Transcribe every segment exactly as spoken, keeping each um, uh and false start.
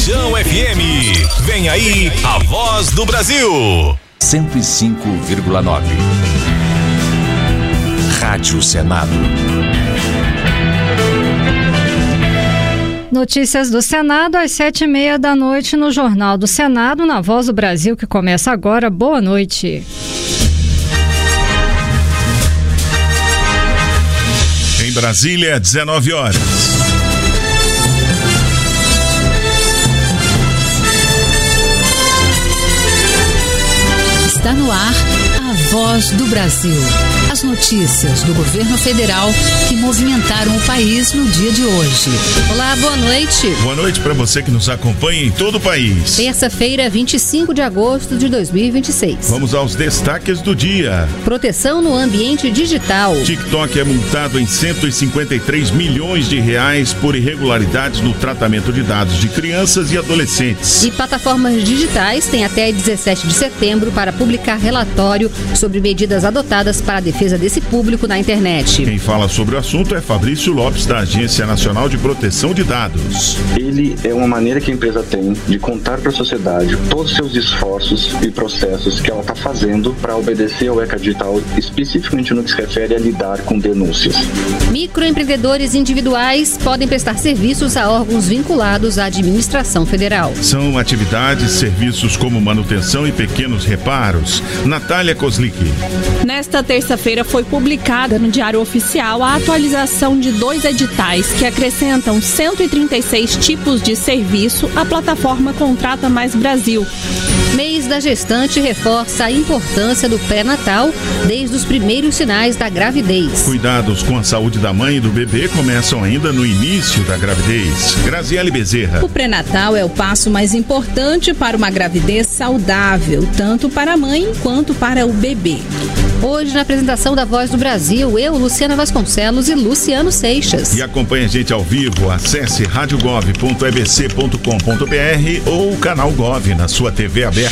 Guarujão F M. Vem aí a voz do Brasil. cento e cinco vírgula nove. Rádio Senado. Notícias do Senado às sete e meia da noite no Jornal do Senado, na Voz do Brasil, que começa agora. Boa noite. Em Brasília, dezenove horas. Está no ar a Voz do Brasil. As notícias do governo federal que movimentaram o país no dia de hoje. Olá, boa noite. Boa noite para você que nos acompanha em todo o país. Terça-feira, vinte e cinco de agosto de dois mil e vinte e seis. Vamos aos destaques do dia. Proteção no ambiente digital. TikTok é multado em cento e cinquenta e três milhões de reais por irregularidades no tratamento de dados de crianças e adolescentes. E plataformas digitais têm até dezessete de setembro para publicar relatório sobre medidas adotadas para a defesa desse público na internet. Quem fala sobre o assunto é Fabrício Lopes, da Agência Nacional de Proteção de Dados. Ele é uma maneira que a empresa tem de contar para a sociedade todos os seus esforços e processos que ela está fazendo para obedecer ao ECA Digital, especificamente no que se refere a lidar com denúncias. Microempreendedores individuais podem prestar serviços a órgãos vinculados à administração federal. São atividades, serviços como manutenção e pequenos reparos. Natália Kozlik. Nesta terça-feira foi publicada no Diário Oficial a atualização de dois editais que acrescentam cento e trinta e seis tipos de serviço à plataforma Contrata Mais Brasil. Mês da gestante reforça a importância do pré-natal desde os primeiros sinais da gravidez. Cuidados com a saúde da mãe e do bebê começam ainda no início da gravidez. Graziele Bezerra. O pré-natal é o passo mais importante para uma gravidez saudável, tanto para a mãe quanto para o bebê. Hoje, na apresentação da Voz do Brasil, eu, Luciana Vasconcelos e Luciano Seixas. E acompanhe a gente ao vivo, acesse rádio gov ponto e b c ponto com ponto b r ou o canal Gov na sua T V aberta.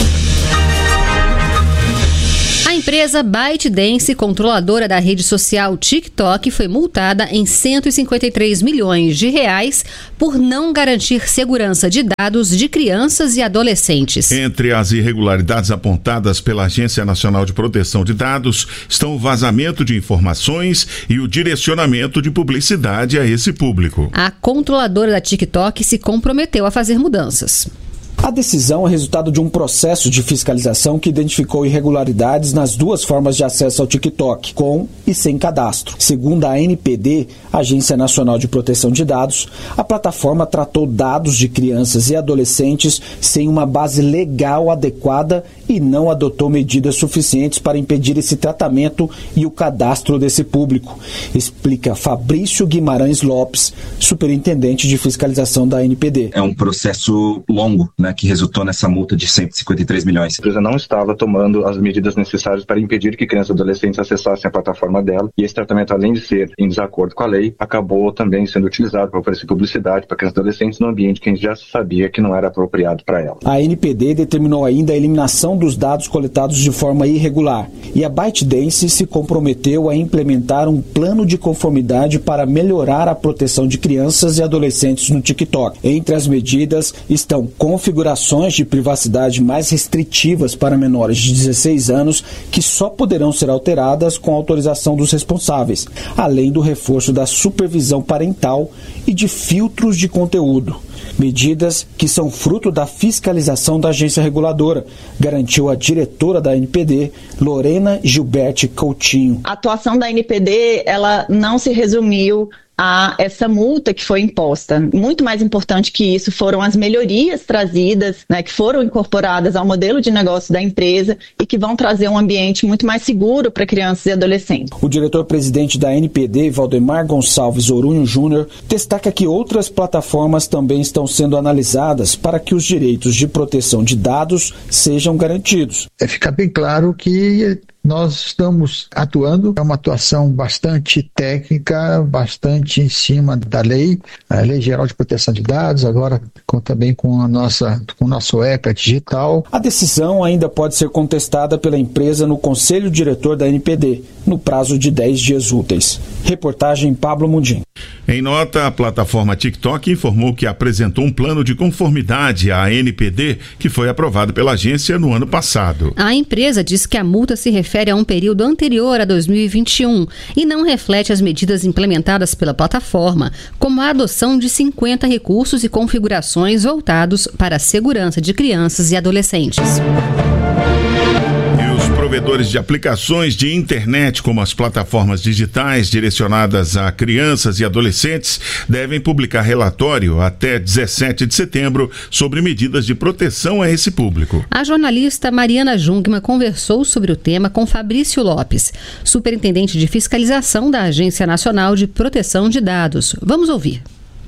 A empresa ByteDance, controladora da rede social TikTok, foi multada em cento e cinquenta e três milhões de reais por não garantir segurança de dados de crianças e adolescentes. Entre as irregularidades apontadas pela Agência Nacional de Proteção de Dados estão o vazamento de informações e o direcionamento de publicidade a esse público. A controladora da TikTok se comprometeu a fazer mudanças. A decisão é resultado de um processo de fiscalização que identificou irregularidades nas duas formas de acesso ao TikTok, com e sem cadastro. Segundo a N P D, Agência Nacional de Proteção de Dados, a plataforma tratou dados de crianças e adolescentes sem uma base legal adequada e não adotou medidas suficientes para impedir esse tratamento e o cadastro desse público, explica Fabrício Guimarães Lopes, superintendente de fiscalização da N P D. É um processo longo, né, que resultou nessa multa de cento e cinquenta e três milhões. A empresa não estava tomando as medidas necessárias para impedir que crianças e adolescentes acessassem a plataforma dela, e esse tratamento, além de ser em desacordo com a lei, acabou também sendo utilizado para oferecer publicidade para crianças e adolescentes no ambiente que a gente já sabia que não era apropriado para ela. A N P D determinou ainda a eliminação dos dados coletados de forma irregular, e a ByteDance se comprometeu a implementar um plano de conformidade para melhorar a proteção de crianças e adolescentes no TikTok. Entre as medidas estão configurações de privacidade mais restritivas para menores de dezesseis anos, que só poderão ser alteradas com autorização dos responsáveis, além do reforço da supervisão parental e de filtros de conteúdo. Medidas que são fruto da fiscalização da agência reguladora, garantiu a diretora da N P D, Lorena Gilberti Coutinho. A atuação da N P D, ela não se resumiu a essa multa que foi imposta. Muito mais importante que isso foram as melhorias trazidas, né, que foram incorporadas ao modelo de negócio da empresa e que vão trazer um ambiente muito mais seguro para crianças e adolescentes. O diretor-presidente da N P D, Valdemar Gonçalves Orunho Júnior, destaca que outras plataformas também estão sendo analisadas para que os direitos de proteção de dados sejam garantidos. É ficar bem claro que nós estamos atuando, é uma atuação bastante técnica, bastante em cima da lei, a Lei Geral de Proteção de Dados, agora com, também com, a nossa, com o nosso ECA Digital. A decisão ainda pode ser contestada pela empresa no Conselho Diretor da N P D, no prazo de dez dias úteis. Reportagem Pablo Mundim. Em nota, a plataforma TikTok informou que apresentou um plano de conformidade à A N P D que foi aprovado pela agência no ano passado. A empresa diz que a multa se refere a um período anterior a dois mil e vinte e um e não reflete as medidas implementadas pela plataforma, como a adoção de cinquenta recursos e configurações voltados para a segurança de crianças e adolescentes. Provedores de aplicações de internet, como as plataformas digitais direcionadas a crianças e adolescentes, devem publicar relatório até dezessete de setembro sobre medidas de proteção a esse público. A jornalista Mariana Jungmann conversou sobre o tema com Fabrício Lopes, superintendente de fiscalização da Agência Nacional de Proteção de Dados. Vamos ouvir.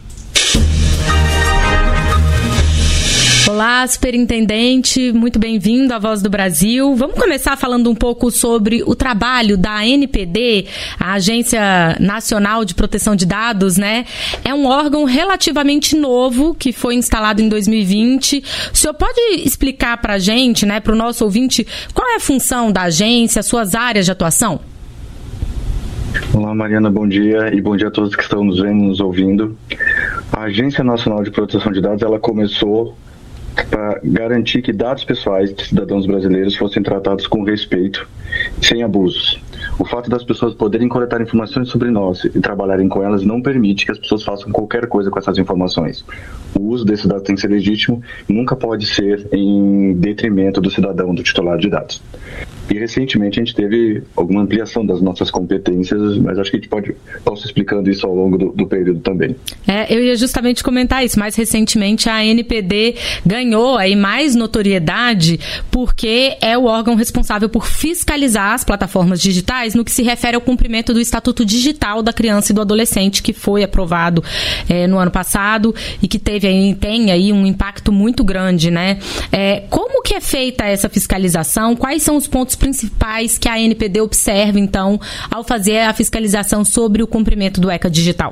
Olá, superintendente, muito bem-vindo à Voz do Brasil. Vamos começar falando um pouco sobre o trabalho da A N P D, a Agência Nacional de Proteção de Dados, né? É um órgão relativamente novo que foi instalado em dois mil e vinte. O senhor pode explicar para a gente, né, para o nosso ouvinte, qual é a função da agência, suas áreas de atuação? Olá, Mariana, bom dia e bom dia a todos que estão nos vendo, nos ouvindo. A Agência Nacional de Proteção de Dados, ela começou para garantir que dados pessoais de cidadãos brasileiros fossem tratados com respeito, sem abusos. O fato das pessoas poderem coletar informações sobre nós e trabalharem com elas não permite que as pessoas façam qualquer coisa com essas informações. O uso desses dados tem que ser legítimo e nunca pode ser em detrimento do cidadão, do titular de dados. E recentemente a gente teve alguma ampliação das nossas competências, mas acho que a gente pode estar explicando isso ao longo do, do período também. É, eu ia justamente comentar isso. Mais recentemente a A N P D ganhou aí mais notoriedade porque é o órgão responsável por fiscalizar as plataformas digitais no que se refere ao cumprimento do Estatuto Digital da Criança e do Adolescente, que foi aprovado é, no ano passado e que teve aí, tem aí um impacto muito grande, né? É, como que é feita essa fiscalização? Quais são os pontos principais que a A N P D observa, então, ao fazer a fiscalização sobre o cumprimento do ECA Digital?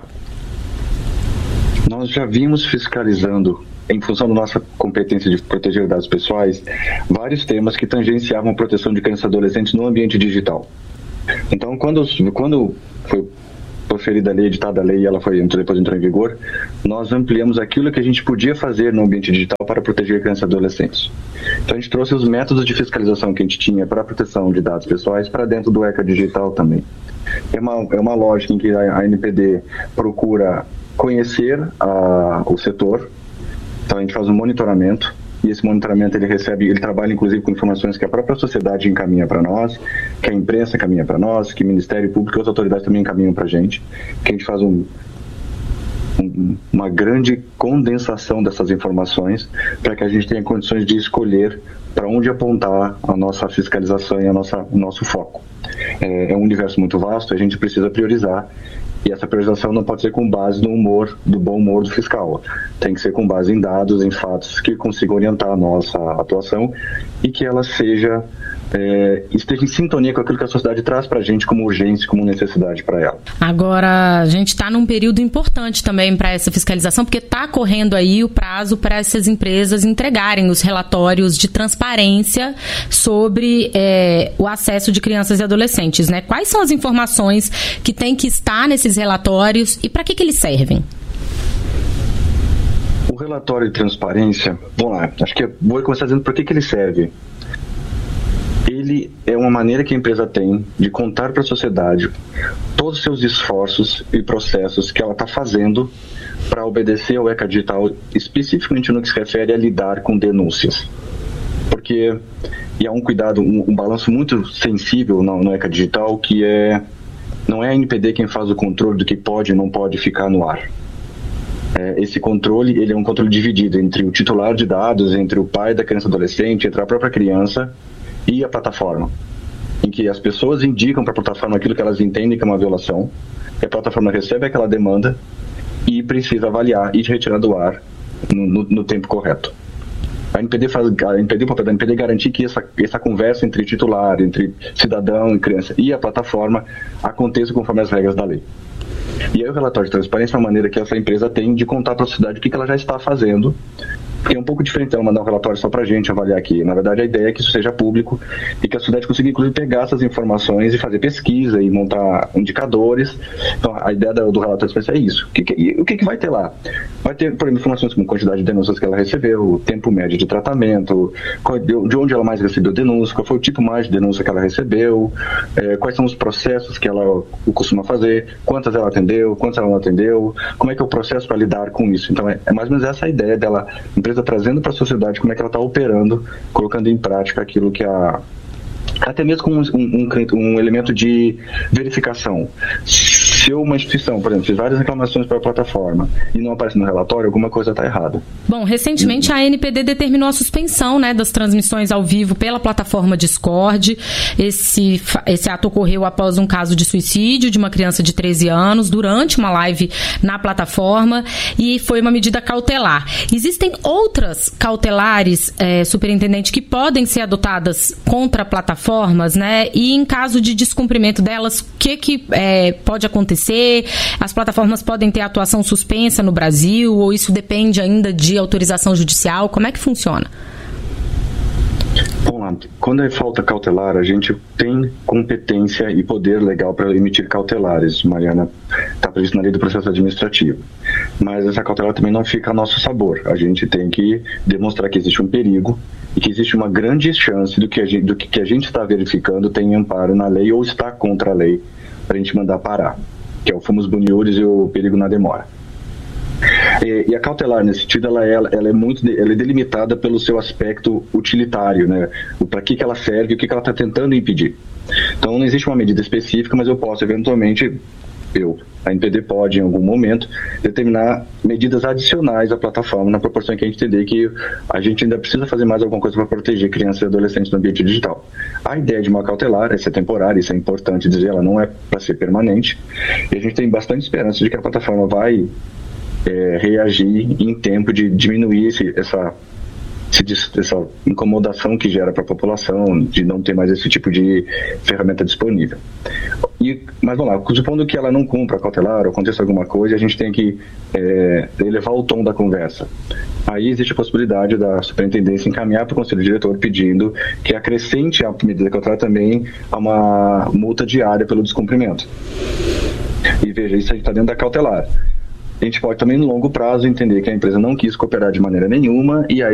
Nós já vimos fiscalizando, em função da nossa competência de proteger dados pessoais, vários temas que tangenciavam a proteção de crianças e adolescentes no ambiente digital. Então, quando, quando foi proferida a lei, editada a lei e ela foi, depois entrou em vigor, nós ampliamos aquilo que a gente podia fazer no ambiente digital para proteger crianças e adolescentes. Então a gente trouxe os métodos de fiscalização que a gente tinha para a proteção de dados pessoais para dentro do ECA Digital também. É uma, é uma lógica em que a, a N P D procura conhecer a, o setor, então a gente faz um monitoramento, e esse monitoramento ele recebe, ele trabalha inclusive com informações que a própria sociedade encaminha para nós, que a imprensa encaminha para nós, que o Ministério Público e as autoridades também encaminham para a gente, que a gente faz um, um, uma grande condensação dessas informações para que a gente tenha condições de escolher para onde apontar a nossa fiscalização e a nossa, o nosso foco. É, é um universo muito vasto, a gente precisa priorizar. E essa priorização não pode ser com base no humor, do bom humor do fiscal. Tem que ser com base em dados, em fatos que consigam orientar a nossa atuação e que ela seja, é, esteja em sintonia com aquilo que a sociedade traz para a gente como urgência, como necessidade para ela. Agora, a gente está num período importante também para essa fiscalização, porque está correndo aí o prazo para essas empresas entregarem os relatórios de transparência sobre é, o acesso de crianças e adolescentes, né? Quais são as informações que tem que estar nesses relatórios e para que, que eles servem? O relatório de transparência, vamos lá, acho que vou começar dizendo para que, que ele serve. Ele é uma maneira que a empresa tem de contar para a sociedade todos os seus esforços e processos que ela está fazendo para obedecer ao ECA Digital, especificamente no que se refere a lidar com denúncias. Porque e há um cuidado, um, um balanço muito sensível no, no ECA Digital, que é não é a N P D quem faz o controle do que pode e não pode ficar no ar. É, esse controle ele é um controle dividido entre o titular de dados, entre o pai da criança e adolescente, entre a própria criança e a plataforma, em que as pessoas indicam para a plataforma aquilo que elas entendem que é uma violação, e a plataforma recebe aquela demanda e precisa avaliar e retirar do ar no, no, no tempo correto. A N P D faz, a N P D, o papel da N P D é garantir que essa, essa conversa entre titular, entre cidadão e criança e a plataforma aconteça conforme as regras da lei. E aí o relatório de transparência é uma maneira que essa empresa tem de contar para a sociedade o que ela já está fazendo Porque é um pouco diferente ela mandar um relatório só para a gente avaliar aqui. Na verdade, a ideia é que isso seja público e que a sociedade consiga, inclusive, pegar essas informações e fazer pesquisa e montar indicadores. Então, a ideia do, do relatório especial é isso. O que, que, o que, que vai ter lá? Vai ter, por exemplo, informações como quantidade de denúncias que ela recebeu, tempo médio de tratamento, qual, de onde ela mais recebeu denúncia, qual foi o tipo mais de denúncia que ela recebeu, é, quais são os processos que ela costuma fazer, quantas ela atendeu, quantas ela não atendeu, como é que é o processo para lidar com isso. Então, é, é mais ou menos essa a ideia dela, a empresa trazendo para a sociedade como é que ela está operando, colocando em prática aquilo que a... até mesmo com um, um, um elemento de verificação. Se uma instituição, por exemplo, fez várias reclamações para a plataforma e não aparece no relatório, alguma coisa está errada. Bom, recentemente a A N P D determinou a suspensão, né, das transmissões ao vivo pela plataforma Discord. Esse, esse ato ocorreu após um caso de suicídio de uma criança de treze anos durante uma live na plataforma e foi uma medida cautelar. Existem outras cautelares, é, superintendente, que podem ser adotadas contra plataformas, né? E em caso de descumprimento delas, o que, que é, pode acontecer? As plataformas podem ter atuação suspensa no Brasil ou isso depende ainda de autorização judicial? Como é que funciona? Vamos lá. Quando é falta cautelar, a gente tem competência e poder legal para emitir cautelares. Mariana, está previsto na lei do processo administrativo. Mas essa cautelar também não fica a nosso sabor. A gente tem que demonstrar que existe um perigo e que existe uma grande chance do que a gente, do que a gente está verificando tem amparo na lei ou está contra a lei para a gente mandar parar, que é o fumus boniuris e o perigo na demora. E, e a cautelar, nesse sentido, ela é, ela é muito ela é delimitada pelo seu aspecto utilitário, né? Para que, que ela serve e o que, que ela está tentando impedir. Então, não existe uma medida específica, mas eu posso, eventualmente, eu, a N P D pode, em algum momento, determinar medidas adicionais à plataforma, na proporção que a gente entender que a gente ainda precisa fazer mais alguma coisa para proteger crianças e adolescentes no ambiente digital. A ideia de uma cautelar é ser temporária, isso é importante dizer, ela não é para ser permanente, e a gente tem bastante esperança de que a plataforma vai é, reagir em tempo de diminuir esse, essa, essa incomodação que gera para a população, de não ter mais esse tipo de ferramenta disponível. E, mas vamos lá, supondo que ela não cumpra a cautelar ou aconteça alguma coisa, a gente tem que é, elevar o tom da conversa. Aí existe a possibilidade da superintendência encaminhar para o conselho diretor pedindo que acrescente a medida cautelar também a uma multa diária pelo descumprimento. E veja, isso aí está dentro da cautelar. A gente pode também, no longo prazo, entender que a empresa não quis cooperar de maneira nenhuma e aí